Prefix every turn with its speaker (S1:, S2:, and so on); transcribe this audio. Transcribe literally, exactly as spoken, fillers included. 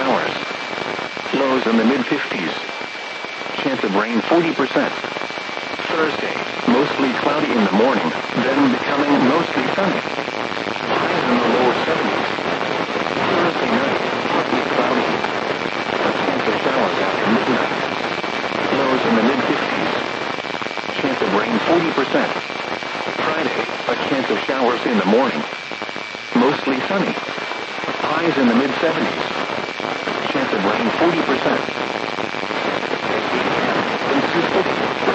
S1: showers. Lows in the mid-fifties. Chance of rain forty percent. Thursday, mostly cloudy in the morning, then becoming mostly sunny. Highs in the lower seventies. Thursday night, partly cloudy. A chance of showers after midnight. Lows in the mid-fifties. Chance of rain forty percent. Friday, a chance of showers in the morning. Mostly sunny. Highs in the mid-seventies. Chance of rain forty percent. In Sioux City,